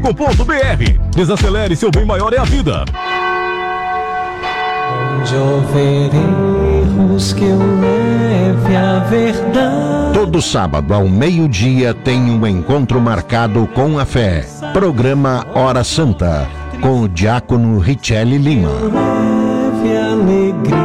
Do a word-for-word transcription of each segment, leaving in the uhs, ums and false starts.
com ponto B R. Desacelere, seu bem maior é a vida. Onde houver erros que eu leve a verdade. Todo sábado ao meio-dia tem um encontro marcado com a fé. Programa Hora Santa, com o diácono Richelle Lima. Leve alegria.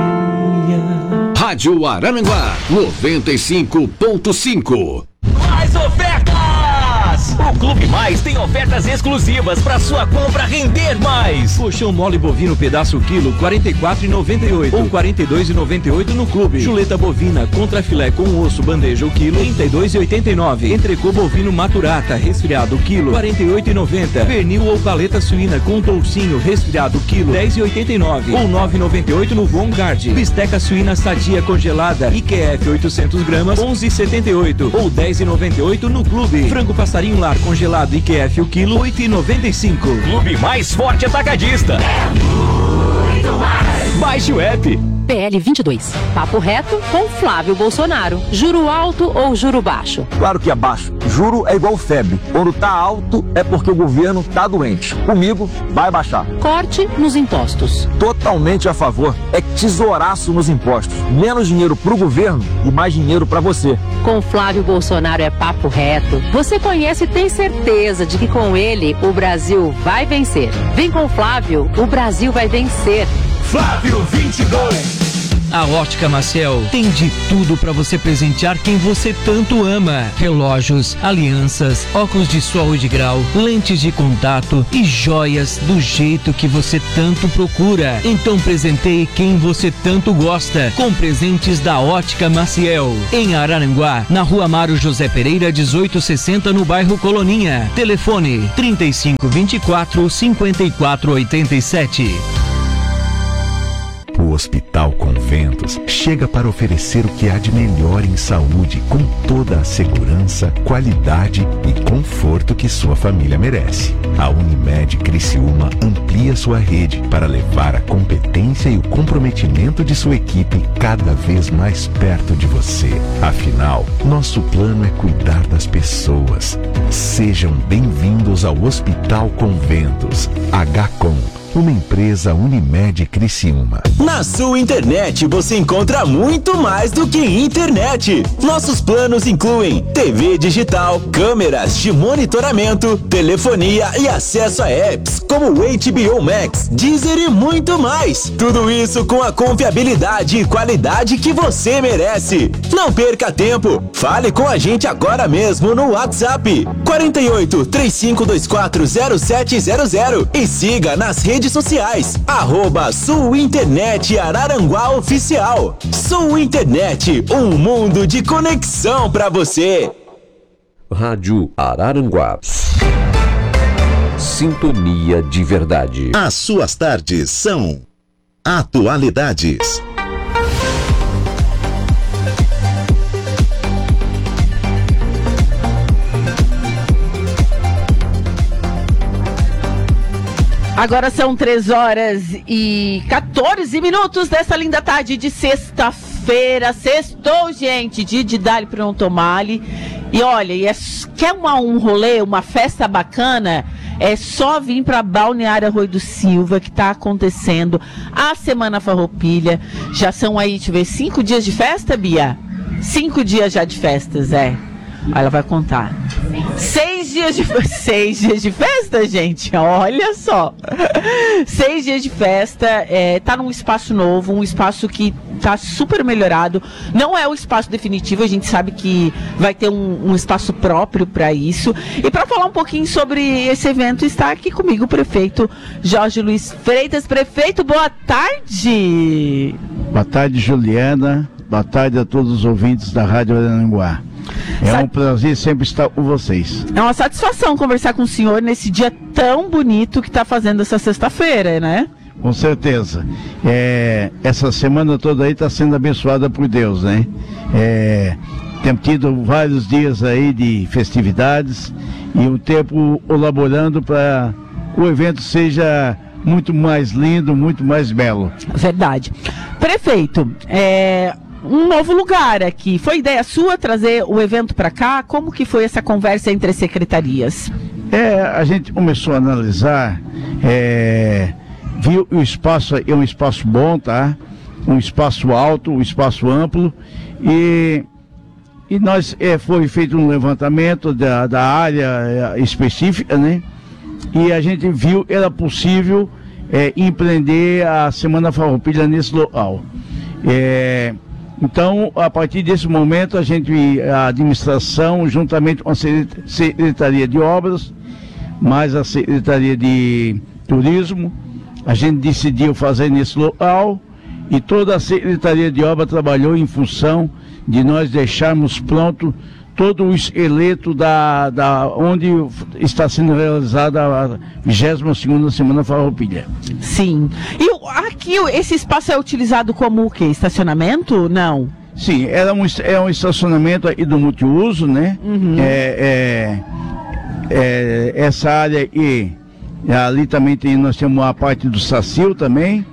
Rádio Araranguá, noventa e cinco ponto cinco. Mais ofertas! O Clube Mais tem ofertas exclusivas para sua compra render mais. Colchão mole bovino pedaço quilo quarenta e quatro reais e noventa e oito centavos ou quarenta e dois reais e noventa e oito centavos no Clube. Chuleta bovina contra filé com osso bandeja o quilo trinta e dois reais e oitenta e nove centavos. Entrecô bovino maturata resfriado quilo quarenta e oito reais e noventa centavos. Pernil ou paleta suína com toucinho resfriado quilo dez reais e oitenta e nove centavos ou nove reais e noventa e oito centavos no Von Guard. Bisteca suína sadia congelada I Q F oitocentos gramas onze reais e setenta e oito centavos ou dez reais e noventa e oito centavos no Clube. Frango passarinho lar congelado I Q F o quilo oito reais e noventa e cinco centavos. Clube Mais Forte Atacadista. É muito mais. Baixe o app. P L vinte e dois. Papo reto com Flávio Bolsonaro. Juro alto ou juro baixo? Claro que é baixo. Juro é igual febre. Quando tá alto é porque o governo tá doente. Comigo vai baixar. Corte nos impostos. Totalmente a favor. É tesouraço nos impostos. Menos dinheiro pro governo e mais dinheiro pra você. Com Flávio Bolsonaro é papo reto. Você conhece e tem certeza de que com ele o Brasil vai vencer. Vem com Flávio, o Brasil vai vencer. Flávio vinte e dois. A Ótica Maciel tem de tudo para você presentear quem você tanto ama. Relógios, alianças, óculos de sol e de grau, lentes de contato e joias do jeito que você tanto procura. Então presenteie quem você tanto gosta com presentes da Ótica Maciel. Em Araranguá, na Rua Mário José Pereira, dezoito sessenta, no bairro Coloninha. Telefone trinta e cinco, vinte e quatro, cinquenta e quatro, oitenta e sete. O Hospital Conventos chega para oferecer o que há de melhor em saúde, com toda a segurança, qualidade e conforto que sua família merece. A Unimed Criciúma amplia sua rede para levar a competência e o comprometimento de sua equipe cada vez mais perto de você. Afinal, nosso plano é cuidar das pessoas. Sejam bem-vindos ao Hospital Conventos. H C O M, uma empresa Unimed Criciúma. Na sua internet você encontra muito mais do que internet. Nossos planos incluem T V digital, câmeras de monitoramento, telefonia e acesso a apps como o H B O Max, Deezer e muito mais. Tudo isso com a confiabilidade e qualidade que você merece. Não perca tempo. Fale com a gente agora mesmo no WhatsApp quarenta e oito, trinta e cinco, vinte e quatro, zero sete zero zero e siga nas redes sociais, arroba Sul Internet Araranguá Oficial. Sul Internet, um mundo de conexão pra você. Rádio Araranguá. Sintonia de verdade. As suas tardes são atualidades. Agora são três horas e quatorze minutos dessa linda tarde de sexta-feira. Sextou, gente, dia de Dali Pronto Male. E olha, e é, quer uma, um rolê, uma festa bacana? É só vir para Balneário Arroio do Silva, que está acontecendo a Semana Farroupilha. Já são aí, deixa eu ver, cinco dias de festa, Bia? Cinco dias já de festas, é. Ela vai contar. Seis dias de seis dias de festa, gente. Olha só. Seis dias de festa. É, tá num espaço novo, um espaço que tá super melhorado. Não é o espaço definitivo, a gente sabe que vai ter um, um espaço próprio para isso. E para falar um pouquinho sobre esse evento, está aqui comigo o prefeito Jorge Luiz Freitas. Prefeito, boa tarde. Boa tarde, Juliana. Boa tarde a todos os ouvintes da Rádio Araranguá. É Sa- um prazer sempre estar com vocês. É uma satisfação conversar com o senhor nesse dia tão bonito que está fazendo essa sexta-feira, né? Com certeza. É, essa semana toda aí está sendo abençoada por Deus, né? É, temos tido vários dias aí de festividades e um tempo colaborando para que o evento seja muito mais lindo, muito mais belo. Verdade. Prefeito, é... um novo lugar aqui. Foi ideia sua trazer o evento para cá? Como que foi essa conversa entre as secretarias? É, a gente começou a analisar, é, viu o espaço é um espaço bom, tá? Um espaço alto, um espaço amplo, e, e nós é, foi feito um levantamento da, da área específica, né? E a gente viu que era possível é, empreender a Semana Farroupilha nesse local. É, então, a partir desse momento, a gente, a administração, juntamente com a Secretaria de Obras, mais a Secretaria de Turismo, a gente decidiu fazer nesse local, e toda a Secretaria de Obras trabalhou em função de nós deixarmos pronto todo o esqueleto da, da onde está sendo realizada a vigésima segunda Semana Farroupilha. Sim. E o- aqui o- esse espaço é utilizado como o quê? Estacionamento? Não. Sim, era um, es- é um estacionamento aí do multiuso, né? Uhum. É, é, é, essa área e ali também tem, nós temos a parte do Sacil também.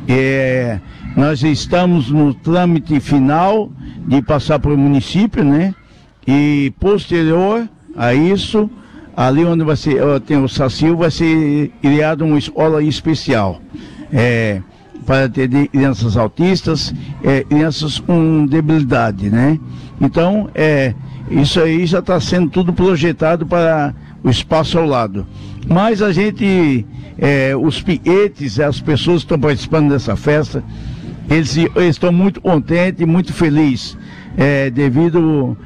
É, nós estamos no trâmite final de passar para o município, né? E posterior a isso, ali onde vai ser, ó, tem o Sacil, vai ser criada uma escola especial. É, para atender crianças autistas, é, crianças com debilidade, né? Então, é, isso aí já está sendo tudo projetado para o espaço ao lado. Mas a gente, é, os piquetes, as pessoas que estão participando dessa festa, eles, eles estão muito contentes, muito felizes, é, devido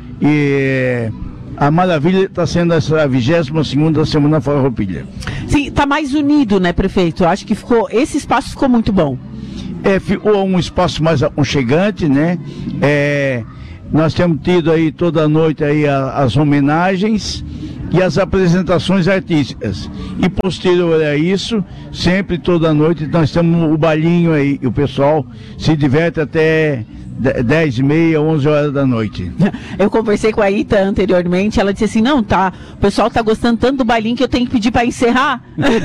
e, a maravilha está sendo essa vigésima segunda Semana Farroupilha. Sim, tá mais unido, né, prefeito? Eu acho que ficou, esse espaço ficou muito bom. É, ficou um espaço mais aconchegante, né? É, nós temos tido aí toda noite aí a- as homenagens e as apresentações artísticas. E posterior a isso, sempre toda noite nós temos o bailinho aí, e o pessoal se diverte até de- dez e meia, onze horas da noite. Eu conversei com a Ita anteriormente, ela disse assim, não, tá, o pessoal tá gostando tanto do bailinho que eu tenho que pedir para encerrar.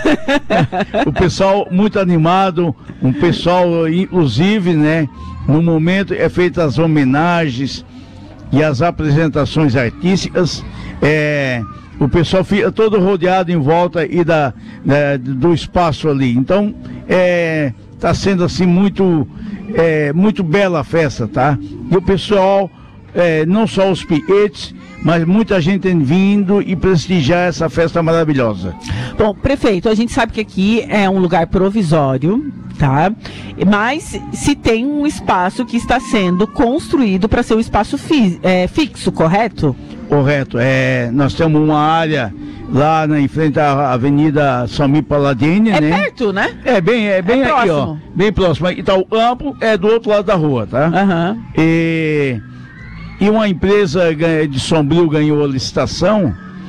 O pessoal muito animado, um pessoal inclusive, né? No momento é feitas as homenagens e as apresentações artísticas, é, o pessoal fica todo rodeado em volta e da, né, do espaço ali. Então, é, tá sendo assim muito, é, muito bela a festa, tá? E o pessoal, é, não só os piquetes, mas muita gente tem vindo e prestigiar essa festa maravilhosa. Bom, prefeito, a gente sabe que aqui é um lugar provisório, tá? Mas se tem um espaço que está sendo construído para ser um espaço fi- é, fixo, correto? Correto. É, nós temos uma área lá na, em frente à Avenida Sami Paladini, É né? perto, né? É bem, é bem É aqui, ó. próximo. Bem próximo. Então o campo é do outro lado da rua, tá? Aham. E, e uma empresa ganha- de Sombrio ganhou a licitação.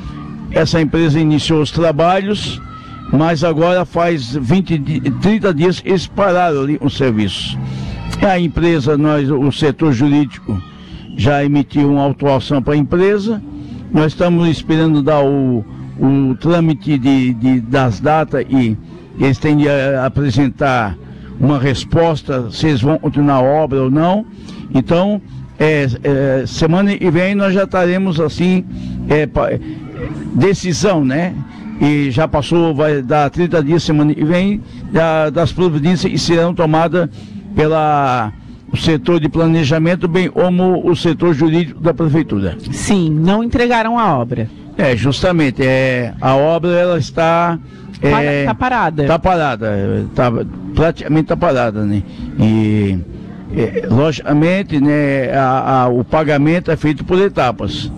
Essa empresa iniciou os trabalhos, mas agora faz vinte, di- trinta dias que eles pararam ali o serviço. A empresa, nós, o setor jurídico, já emitiu uma autuação para a empresa. Nós estamos esperando dar o, o trâmite de, de- das datas e eles têm de eh, apresentar uma resposta se eles vão continuar a obra ou não. Então, é, é, semana que vem nós já estaremos assim, é, pa- decisão, né? E já passou, vai dar trinta dias semana que vem, da- das providências que serão tomadas pela o setor de planejamento, bem como o setor jurídico da prefeitura. Sim, não entregaram a obra. É, justamente, é, a obra ela está... É, Para- tá parada. Está parada, é, tá, praticamente está parada, né? E, é, logicamente, né, a- a- o pagamento é feito por etapas.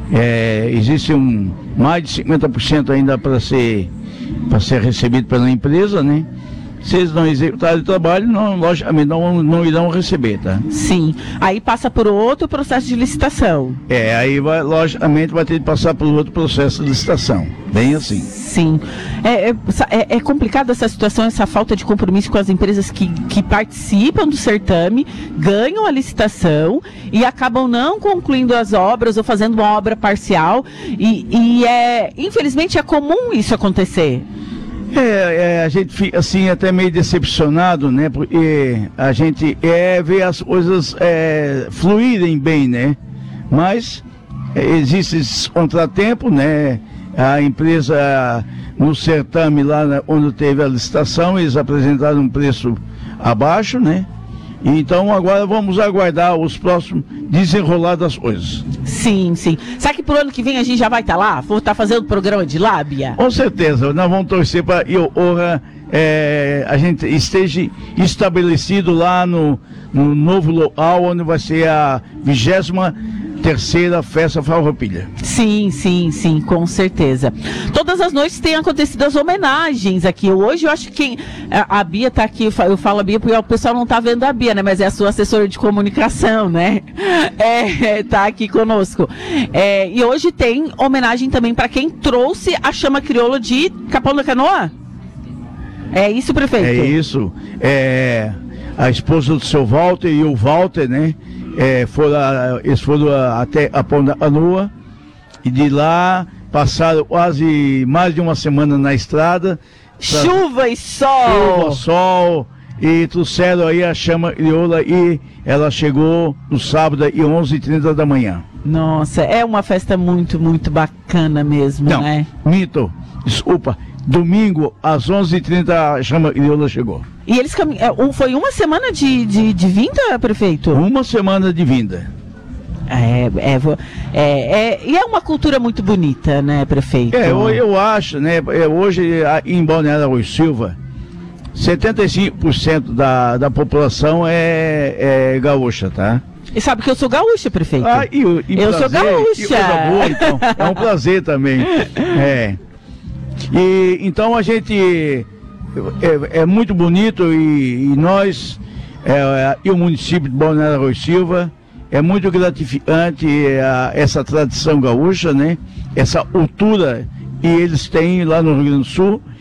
É, existe um, mais de cinquenta por cento ainda para ser, para ser recebido pela empresa, né? Se eles não executarem o trabalho, não, logicamente não, não irão receber, tá? Sim. Aí passa por outro processo de licitação. É, aí vai, logicamente vai ter que passar por outro processo de licitação, bem assim. Sim. É, é, é, é complicada essa situação, essa falta de compromisso com as empresas que, que participam do certame, ganham a licitação e acabam não concluindo as obras ou fazendo uma obra parcial. E, e é, infelizmente é comum isso acontecer. É, é, a gente fica assim até meio decepcionado, né? Porque a gente é ver as coisas é, fluírem bem, né? Mas é, existe esse contratempo, né? A empresa, no certame lá na, onde teve a licitação, eles apresentaram um preço abaixo, né? Então agora vamos aguardar os próximos desenrolar das coisas. Sim, sim. Será que pro ano que vem a gente já vai estar tá lá? Vou estar tá fazendo programa de lábia? Com certeza, nós vamos torcer para que é, a gente esteja estabelecido lá no, no novo local, onde vai ser a vigésima terceira festa Farroupilha. Sim, sim, sim, com certeza. Todas as noites têm acontecido as homenagens aqui. Hoje eu acho que quem, a, a Bia tá aqui, eu falo a Bia porque o pessoal não tá vendo a Bia, né? Mas é a sua assessora de comunicação, né? É, tá aqui conosco. É, e hoje tem homenagem também para quem trouxe a chama crioula de Capão da Canoa? É isso, prefeito? É isso. É, a esposa do seu Walter e o Walter, né? É, foram, eles foram até a Capão da Canoa e de lá passaram quase mais de uma semana na estrada. Pra... Chuva e sol! Chuva, sol, e trouxeram aí a chama crioula e ela chegou no sábado às onze e trinta da manhã. Nossa, é uma festa muito, muito bacana mesmo, Não, né? Mito, desculpa, domingo às onze e trinta a chama crioula chegou. E eles cam... foi uma semana de, de, de vinda, prefeito? Uma semana de vinda. É, é, é, é, e é uma cultura muito bonita, né, prefeito? É, eu, eu acho, né, hoje em Balneário Rui Silva, setenta e cinco por cento da, da população é, é gaúcha, tá? E sabe que eu sou gaúcha, prefeito? Ah, e, e eu prazer, sou gaúcha. Que coisa boa, então. É um prazer também. É. E, então a gente... É, é muito bonito e, e nós, é, e o município de Balneário Rui Silva, é muito gratificante é, essa tradição gaúcha, né? Essa cultura, e eles têm lá no Rio Grande do Sul,